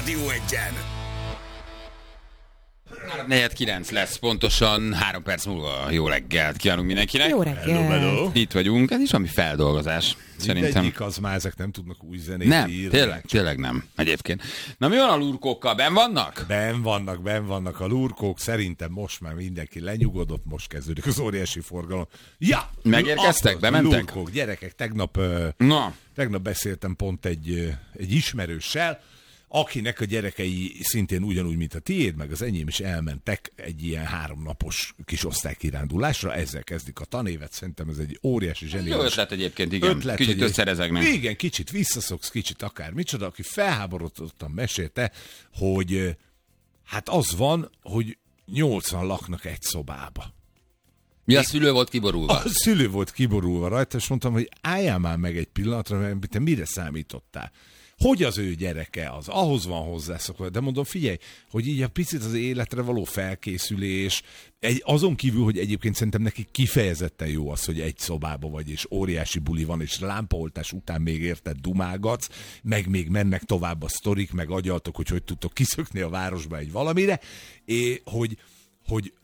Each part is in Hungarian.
Rádió Egyen. 4:09 lesz, pontosan 3 perc múlva. Jó reggelt kívánunk mindenkinek. Jó reggelt. Hello. Itt vagyunk, ez is valami feldolgozás. Szerintem. Mindegyik az már, ezek nem tudnak új zenét Nem, írni. tényleg nem, egyébként. Na mi van a lurkókkal, benn vannak? benn vannak a lurkók, szerintem most már mindenki lenyugodott, most kezdődik az óriási forgalom. Ja! Megérkeztek, bementek? Lurkók, gyerekek, tegnap beszéltem pont egy ismerőssel, akinek a gyerekei szintén ugyanúgy, mint a tiéd, meg az enyém is elmentek egy ilyen 3 napos kis osztálykirándulásra, ezzel kezdik a tanévet, szerintem ez egy óriási zseniális. Jó ötlet egyébként, igen. Kicsit összerezegnek. Igen, kicsit visszaszoksz, kicsit akár micsoda, aki felháborodottan mesélte, hogy hát az van, hogy 80 laknak egy szobába. Mi a szülő volt kiborulva? A szülő volt kiborulva rajta, és mondtam, hogy álljál már meg egy pillanatra, mert te mire számítottál? Hogy az ő gyereke az, ahhoz van hozzászokva. De mondom, figyelj, hogy így a picit az életre való felkészülés, azon kívül, hogy egyébként szerintem neki kifejezetten jó az, hogy egy szobába vagy, és óriási buli van, és lámpaoltás után még érted dumálgatsz, meg még mennek tovább a sztorik, meg agyaltok, hogy tudtok kiszökni a városba egy valamire, hogy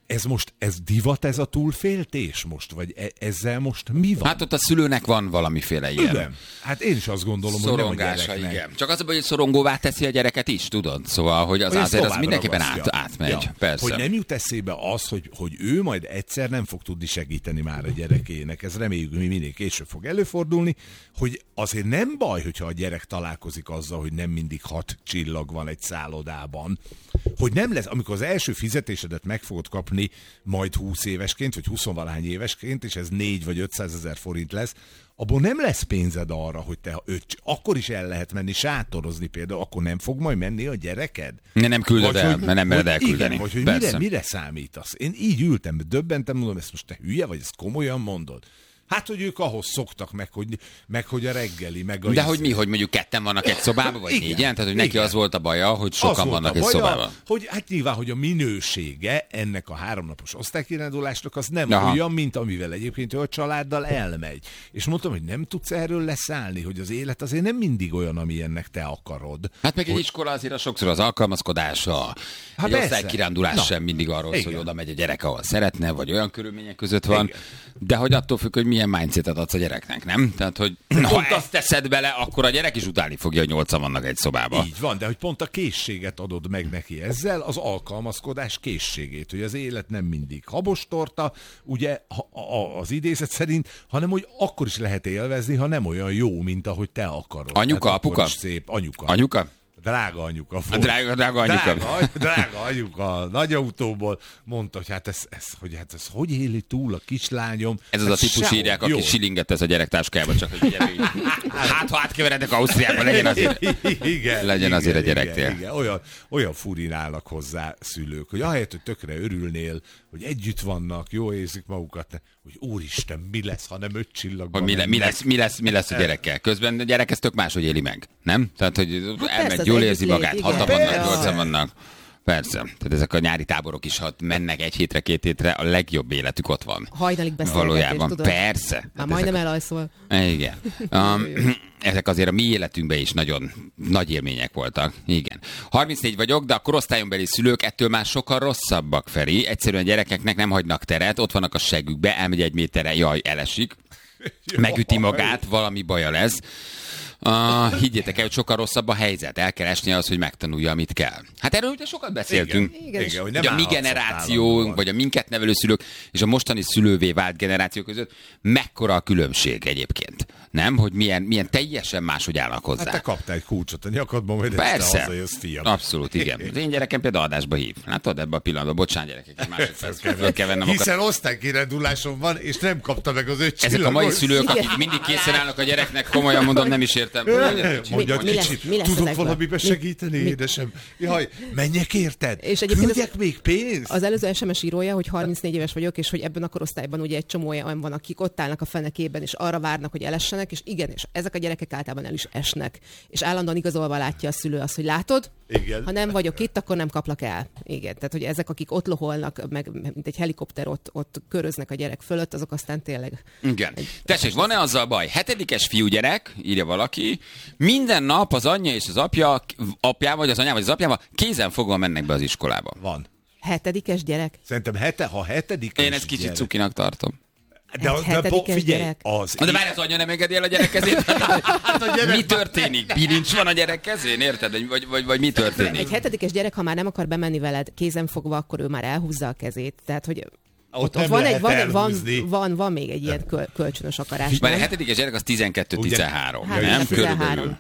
ez divat, ez a túlféltés most? Vagy ezzel most mi van? Hát ott a szülőnek van valamiféle ilyen. Igen. Hát én is azt gondolom, szorongása, hogy nem a igen. Csak az a baj, hogy szorongóvá teszi a gyereket is, tudod? Szóval, hogy azért az mindenképpen átmegy. Ja. Persze. Hogy nem jut eszébe az, hogy ő majd egyszer nem fog tudni segíteni már a gyerekének. Ez reméljük, hogy minél később fog előfordulni, hogy azért nem baj, hogyha a gyerek találkozik azzal, hogy nem mindig 6 csillag van egy szállodában. Hogy nem lesz, amikor az első fizetésedet meg fogod kapni majd 20 évesként, vagy 20-valahány évesként, és ez 4 vagy 500 ezer forint lesz, abból nem lesz pénzed arra, hogy te akkor is el lehet menni sátorozni például, akkor nem fog majd menni a gyereked? Nem küldöd el, mert nem mered elküldeni. Igen, vagy hogy mire számítasz? Én így ültem, döbbentem, mondom, ezt most te hülye vagy, ezt komolyan mondod? Hát, hogy ők ahhoz szoktak meg hogy a reggeli, meg a... De hogy mi, hogy mondjuk 2 vannak egy szobában, vagy 4-en? Tehát, hogy neki az volt a baja, hogy sokan vannak egy szobában. Hogy hát nyilván, hogy a minősége ennek a 3 napos osztálykirándulásnak az nem olyan, mint amivel egyébként ő a családdal elmegy. És mondtam, hogy nem tudsz erről leszállni, hogy az élet azért nem mindig olyan, amilyennek te akarod. Hát meg egy iskola azért sokszor az alkalmazkodása, egy osztálykirándulás sem mindig arról szól, hogy oda megy a gyerek, ahol szeretne, vagy olyan körülmények között van. Igen. De hogy attól függ, hogy milyen mindsetet adsz a gyereknek, nem? Tehát, hogy ha ezt teszed bele, akkor a gyerek is utálni fogja, hogy 8-an vannak egy szobában. Így van, de hogy pont a készséget adod meg neki ezzel, az alkalmazkodás készségét, hogy az élet nem mindig habostorta, ugye az idézet szerint, hanem hogy akkor is lehet élvezni, ha nem olyan jó, mint ahogy te akarod. Anyuka, apuka? Szép, anyuka. Anyuka? Drága anyuka. Drága anyuka. Drága anyuka, nagy autóból mondta, hogy ez hogy éli túl a kislányom. Ez az a típus írják, aki silinget tesz a gyerek táskájába, csak hogy gyerek. Hát, ha átkeverednek Ausztriába, legyen azért a gyerektél. Igen. Olyan furin állnak hozzá szülők, hogy ahelyett, hogy tökre örülnél, hogy együtt vannak, jól érzik magukat, hogy úristen, mi lesz, ha nem 5 csillagban. Mi lesz a gyerekkel? Közben a gyerek ezt tök máshogy éli meg, nem? Tehát, hogy elmegy, jól érzi magát, 6-an vannak, 8-an vannak. Persze. Tehát ezek a nyári táborok is, ha mennek 1 hétre, 2 hétre, a legjobb életük ott van. Hajnalig beszélgetés, valójában. Tudod? Persze. Már majdnem elalszol. Igen. Ezek azért a mi életünkben is nagyon nagy élmények voltak. Igen. 34 vagyok, de a korosztályombeli szülők ettől már sokkal rosszabbak, Feri. Egyszerűen a gyerekeknek nem hagynak teret, ott vannak a segükbe, elmegy 1 méterre, jaj, elesik. Megüti magát, valami baja lesz. Higgyétek el, hogy sokkal rosszabb a helyzet. El kell esnie az, hogy megtanulja, amit kell. Hát erről ugye sokat beszéltünk. Igen, hogy a mi generációnk, vagy a minket nevelő szülők, és a mostani szülővé vált generáció között mekkora a különbség egyébként. Nem? Hogy milyen teljesen máshogy állnak hozzá. Hát te kaptál egy kulcsot a nyakadban, hogy persze. Hazajössz, fiam. Abszolút, igen. Az én gyerekem például adásba hív. Látod, ebben a pillanatban, bocsánat gyerekek, egy másodperc kell vennem. Hiszen osztálykiránduláson van, és nem kapta meg az 5 csillagot. Ezek a mai szülők, akik mindig készen állnak a gyereknek, komolyan mondom, nem is értem. Mondja, kicsit, tudok valamiben segíteni, édesem? Jaj, menjek érted? Küldjek még pénzt? Az előző SMS írója, hogy 34 éves vagyok, és hogy ebben a korosztályban ugye egy csomó olyan van, akik ott állnak a fenekében, és arra várnak, hogy elessenek, és igen, és ezek a gyerekek általában el is esnek. És állandóan igazolva látja a szülő azt, hogy látod, Igen. Ha nem vagyok itt, akkor nem kaplak el. Igen, tehát hogy ezek, akik ott loholnak, meg mint egy helikopter ott köröznek a gyerek fölött, azok aztán tényleg... Igen. Tessék, van-e azzal baj? 7-es fiúgyerek, írja valaki, minden nap az anyja és az apjával, vagy az anyával, vagy az apjával kézen fogva mennek be az iskolába. Van. 7-es gyerek? Szerintem ha 7. Én ezt kicsit cukinak tartom. De figyelj, gyerek. De várj, az anya nem engedi el a gyerek kezét? Mi történik? Bilincs van a gyerek kezén, érted? Vagy mi történik? Egy 7-es gyerek, ha már nem akar bemenni veled kézen fogva, akkor ő már elhúzza a kezét. Tehát, hogy ott van még egy ilyen kölcsönös akarás. Már a 7-es gyerek az 12-13, nem? Körülbelül.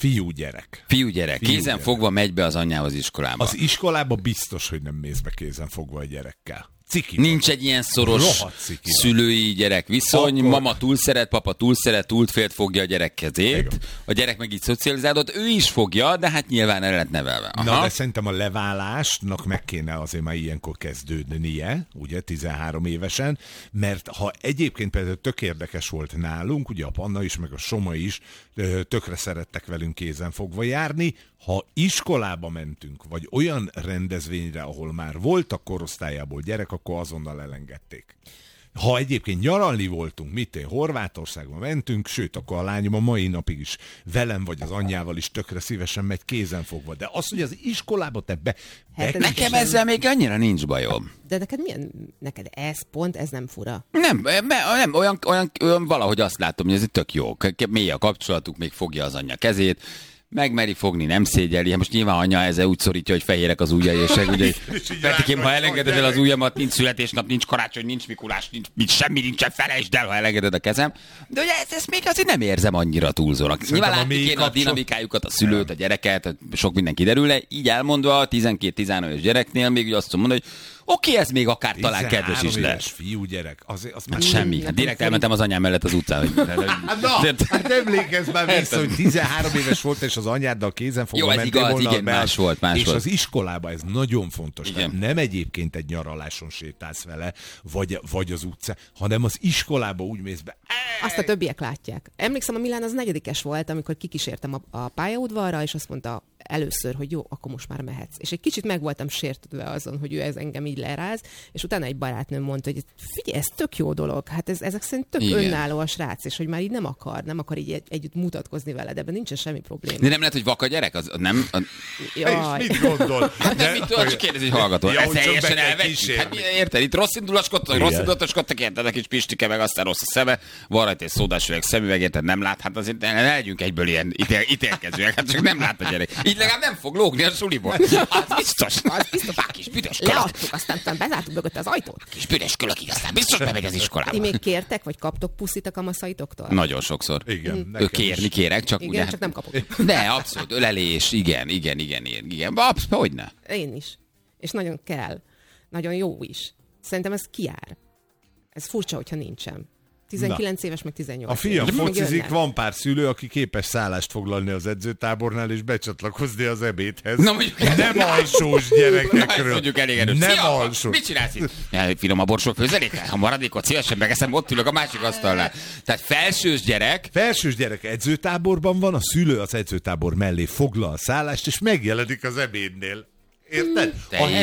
Fiúgyerek. Kézen fogva megy be az anyjához iskolába. Az iskolába biztos, hogy nem mész be kézen fogva a gyerekkel. Ciki. Nincs egy ilyen szoros szülői gyerek viszony, akkor... mama túl szeret, papa túl szeret, túl félt fogja a gyerek kezét, igen. A gyerek meg így szocializálódott, ő is fogja, de hát nyilván el lett nevelve. Aha. Na, de szerintem a leválásnak meg kéne azért már ilyenkor kezdődnie, ugye 13 évesen, mert ha egyébként például tök érdekes volt nálunk, ugye a Panna is, meg a Soma is tökre szerettek velünk kézen fogva járni, ha iskolába mentünk, vagy olyan rendezvényre, ahol már voltak korosztályából gyerek, akkor azonnal elengedték. Ha egyébként nyaralni voltunk, Horvátországba mentünk, sőt, akkor a lányom a mai napig is velem vagy az anyjával is tökre szívesen megy kézen fogva. De az, hogy az iskolába te be nekem ezzel még annyira nincs bajom. De neked ez nem fura? Nem, olyan valahogy azt látom, hogy ez tök jó. Mély a kapcsolatuk, még fogja az anyja kezét, megmeri fogni, nem szégyeli. Hát most nyilván anya ezzel úgy szorítja, hogy fehérek az ujjai, és ugye Petikém, ha elengeded el az ujjamat, nincs születésnap, nincs karácsony, nincs Mikulás, nincs semmi, nincsen, felejtsd el, ha elengeded a kezem. De ugye ezt még azért nem érzem annyira túlzónak. Nyilván látni kéne a dinamikájukat, a szülőt, a gyereket, sok minden kiderül le. Így elmondva a 12-15 éves gyereknél még ugye azt tudom mondani, hogy oké, ez még akár talán kedves is lesz. Fiúgyerek, az már semmi. Hát direkt elmentem az anyám mellett az utcán. Hát emlékezz már vissza, hogy 13 éves volt, és az anyáddal kézen fogva mentél volna. Igen, más volt. És az iskolában ez nagyon fontos. Nem egyébként egy nyaraláson sétálsz vele, vagy az utcán, hanem az iskolába úgy mész be. Azt a többiek látják. Emlékszem, a Milán az 4-es volt, amikor kikísértem a pályaudvarra, és azt mondta először, hogy jó, akkor most már mehetsz. És egy kicsit meg voltam sértődve azon, hogy ő ez engem így leráz, és utána egy barátnőm mondta, hogy figyelj, ez tök jó dolog, hát ezek szerint tök önálló a srác, és hogy már így nem akar így együtt mutatkozni veled, ebben nincsen semmi probléma. De nem lehet, hogy vak a gyerek? Az nem... És mit gondol? Hát nem mit tudod, csak kérdezi, hogy hallgató. Ez teljesen elvetjük. Hát érted, itt rossz indulatoskodtak, érted, a kis Pistike, meg aztán rossz a szeme, van rajta egy szódás üveg szemüveg, érted, nem lát, hát azért ne legyünk egyből ilyen ítélkezőek, hát csak nem lát a gyerek. Így legalább nem fog lógni a suliból. Az biztos. Kis büdös kölök. Leadtuk, aztán bezártuk mögött az ajtót. Kis büdös kölök, így aztán biztos bemegy az iskolába. Ti még kértek, vagy kaptok puszit a kamaszsaitoktól? Nagyon sokszor. Igen. Kérek, csak igen, ugye... csak nem kapok. De abszolút, ölelés, igen. Hogyne. Én is. És nagyon kell. Nagyon jó is. Szerintem ez kijár. Ez furcsa, hogyha nincsen. 19 éves, meg 18 A fiam focizik, van pár szülő, aki képes szállást foglalni az edzőtábornál, és becsatlakozni az ebédhez. Na, mondjuk, nem alsós gyerekekről. Mondjuk elég erős. Nem alsós. Mit csinálsz itt? Finom a borsó főzelékkel? Ha maradékot szívesen megeszem, ott ülök a másik asztalnál. Tehát felsős gyerek edzőtáborban van, a szülő az edzőtábor mellé foglal szállást, és megjelenik az ebédnél. Érted?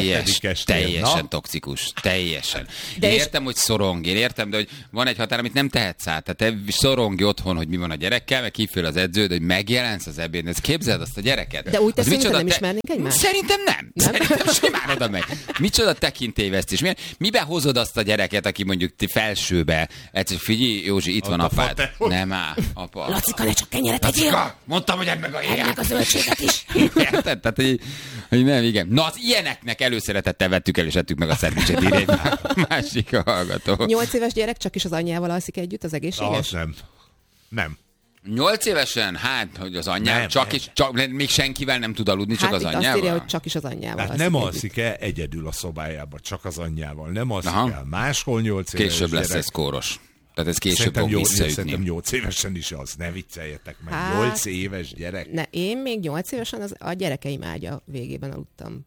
Teljesen toxikus. Teljesen. Én értem, hogy szorong. Én értem, de hogy van egy határ, amit nem tehetsz át. Tehát te szorongj otthon, hogy mi van a gyerekkel, meg hívfél az edződ, hogy megjelensz az ebédnél. Képzeld azt a gyereket. De úgy teszünk, hogy nem ismernénk egymást? Szerintem nem. Szerintem simán oda megy. Micsoda tekintélyvesztés. Miben hozod azt a gyereket, aki mondjuk felsőbe? Egyszer figyelj, Józsi, itt van apád. Nem áll, apa. Lacika, ne csak kenyeret egyél. Mondtam, hogy edd meg a héját. Edd meg a zöldséget is. Érted? Tehát, hogy nem, igen. Na, az ilyeneknek előszeretettel vettük el, és ettük meg a szendvicset, írja egy másik hallgató. 8 éves gyerek csak is az anyjával alszik együtt, az egészséges? Nem. 8 évesen? Hát, hogy az anyjával, csak még senkivel nem tud aludni, csak az anyjával? Hát azt írja, hogy csak is az anyjával alszik nem alszik el egyedül a szobájában, csak az anyjával. Nem alszik el máshol 8 éves Később gyerek. lesz ez kóros. Tehát ez később fog visszaütni. Szerintem 8 évesen is az. Ne vicceljetek meg. 8 éves gyerek. Én még 8 évesen a gyerekeim ágya végében aludtam.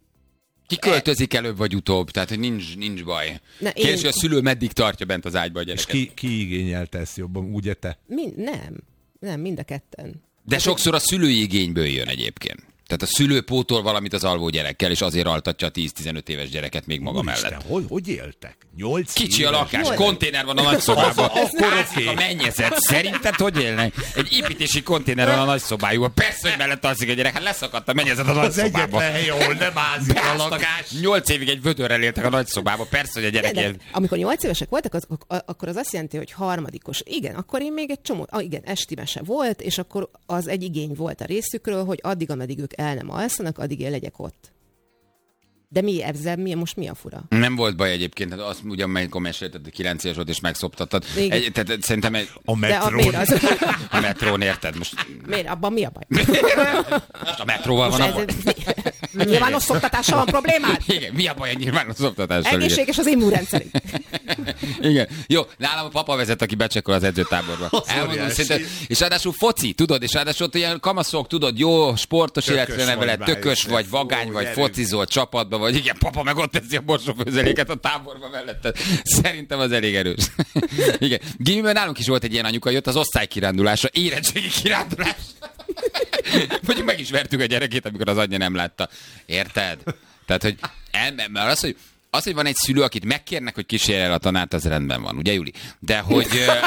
Ki költözik előbb vagy utóbb, tehát hogy nincs baj. Kérdés, hogy a szülő meddig tartja bent az ágyba a gyereket. És ki igényelte ezt jobban, ugye te? Nem, mind a ketten. De sokszor a szülői igényből jön egyébként. Tehát a szülő pótol valamit az alvó gyerekkel, és azért altatja a 10-15 éves gyereket még maga Úristen, mellett. hogy éltek? 8 Kicsi a éves? lakás, konténer van a nagyszobában. Akkor Ázik a mennyezet. Szerinted hogy élnek? Egy építési konténer van a nagyszobájúban. Persze, hogy mellett alszik a gyerek. Hát leszakadt a mennyezet a Az nagyszobában. egyetlen hely, ahol nem ázik a lakás. 8 évig egy vödörrel éltek a nagyszobába. Persze, hogy a gyerek él. Amikor 8 évesek voltak, akkor az azt jelenti, hogy harmadikos. Igen, akkor én még egy csomó, igen, esti mese volt, és akkor az egy igény volt a részükről, hogy addig, ameddig ők el nem alszanak, addig én legyek ott. De most mi a fura? Nem volt baj egyébként, hát azt ugyan amikor mesélted, hogy 9 éves volt és megszoptattad. Tehát szerintem A metrón. a metrón, érted? Most Abban mi a baj? most a metróval van a baj. Nyilvános szoptatással van problémád? Igen, mi a baj a nyilvános szoptatással? Egészséges az immunrendszerünk. Igen. Jó, nálam a papa vezet, aki becsekol az edzőtáborba. Elmondom szinte. És ráadásul foci, tudod, és ráadásul ott ilyen kamaszok, tudod, jó sportos életre nevelet, tökös vagy, vagány vagy, focizol csapatba, vagy igen, papa meg ott teszi a borsófőzeléket a táborba mellette. Szerintem az elég erős. Igen. Gimiben nálunk is volt egy ilyen anyuka, jött az osztálykirándulásra, érettségi kirándulás. Mondjuk meg is vertük a gyerekét, amikor az anyja nem látta. Érted? Tehát, hogy mert az, hogy van egy szülő, akit megkérnek, hogy kísérje el a tanárt, az rendben van, ugye, Juli? De hogy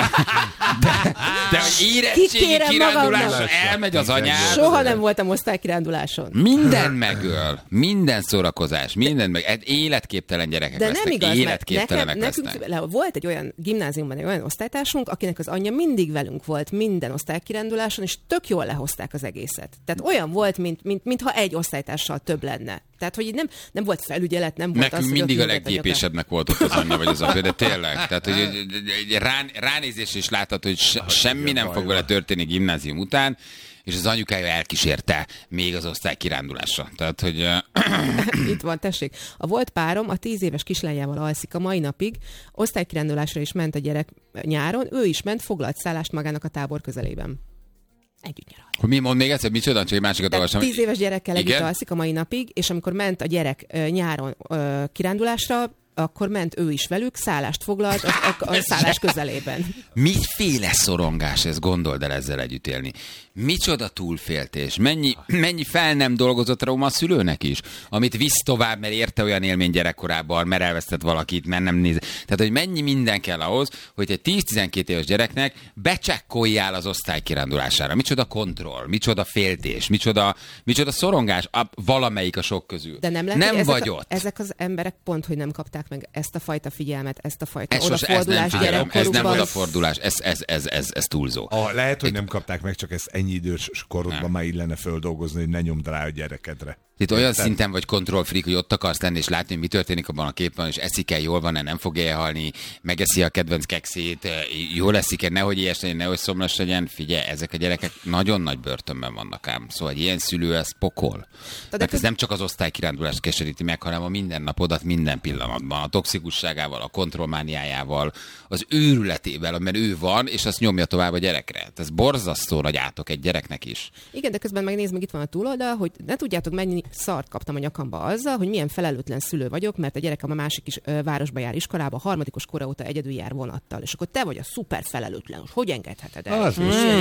érettségi kirándulásra elmegy az anyád. Soha nem voltam osztálykiránduláson. Minden megöl, minden szórakozás, minden meg. Életképtelen gyerekek de lesznek, nem igaz, életképtelenek lesznek. Volt egy olyan gimnáziumban egy olyan osztálytársunk, akinek az anyja mindig velünk volt minden osztálykiránduláson, és tök jól lehozták az egészet. Tehát olyan volt, mintha egy osztálytársal több lenne. Tehát, hogy nem volt felügyelet, nem volt nekünk az, mindig a leggépesebbnek volt ott az anyja vagy az apja, de tényleg. Tehát, hogy ránézés is látható, hogy semmi nem fog vele történni gimnázium után, és az anyukája elkísérte még az osztály kirándulásra. Tehát, hogy... Itt van, tessék. A volt párom a 10 éves kislányával alszik a mai napig, osztálykirándulásra is ment a gyerek nyáron, ő is ment, foglalt szállást magának a tábor közelében. Együtt nyaral. Mi mond még egyszer, micsoda, csak egy másikat olvasom. 10 éves gyerekkel együtt alszik a mai napig, és amikor ment a gyerek nyáron kirándulásra, akkor ment ő is velük, szállást foglalt a szállás közelében. Miféle szorongás ez, gondold el ezzel együtt élni. Micsoda túlféltés, mennyi fel nem dolgozott trauma a szülőnek is, amit visz tovább, mert érte olyan élmény gyerekkorában, mert elvesztett valakit, mert nem néz. Tehát, hogy mennyi minden kell ahhoz, hogy egy 10-12 éves gyereknek becsekkoljál az osztály kirándulására. Micsoda kontroll, micsoda féltés, micsoda szorongás, valamelyik a sok közül. De nem lehet, nem vagy ott. Ezek az emberek pont, hogy nem kapták meg ezt a fajta figyelmet, ezt a fajta odafordulást gyerekkorukban. Ez nem odafordulás, ez túlzó. Lehet, hogy nem kapták meg, csak ezt ennyi idős korodban már illene földolgozni, hogy ne nyomd rá a gyerekedre. Itt olyan szinten vagy kontrollfreak, hogy ott akarsz lenni, és látni, hogy mi történik abban a képen, és eszik-e, jól van-e, nem fog elhalni, megeszi a kedvenc kekszét, jól eszik-e, nehogy ilyes legyen, nehogy szomjas legyen. Figyelj, ezek a gyerekek nagyon nagy börtönben vannak ám. Szóval egy ilyen szülő, ez pokol. Tehát ez nem csak az osztálykirándulást keseríti meg, hanem a mindennapodat minden pillanatban, a toxikusságával, a kontrollmániájával, az őrületével, mert ő van, és azt nyomja tovább a gyerekre. Ez borzasztó nagy átok egy gyereknek is. Igen, de közben megnézd, meg itt van a túloldal, hogy ne tudjátok, mennyi szart kaptam a nyakamba azzal, hogy milyen felelőtlen szülő vagyok, mert a gyerekem a másik is városba jár iskolába, harmadikos kora óta egyedül jár vonattal. És akkor te vagy a szuper felelőtlen. Hogy engedheted el?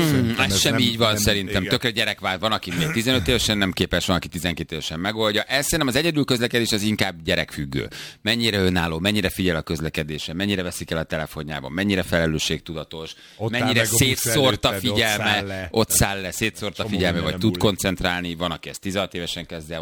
Ez sem így van szerintem. Tökre gyerekvált. Van, aki még 15 évesen nem képes, van, aki 12 évesen megoldja. Ez szerintem az egyedül közlekedés az inkább gyerekfüggő. Mennyire önálló, mennyire figyel a közlekedésen, mennyire veszik el a telefonjában, mennyire felelősségtudatos, mennyire szétszórt a figyelme, ott száll le, szétszórt a figyelme, vagy tud koncentrálni. Van, aki ezt 16 évesen kezd el,